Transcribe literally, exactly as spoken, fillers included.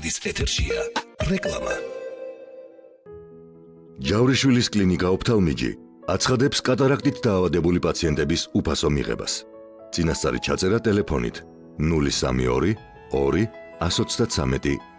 კვირაძიძის ეთერშია რეკლამა. ჯავრიშვილის კლინიკა ოფთალმიჯი აცხადებს კატარაქტით დაავადებული პაციენტების უფასო მიღებას. წინასწარი ჩაწერა ტელეფონით ნული სამი ორი ორი ათს ოცდათვრამეტი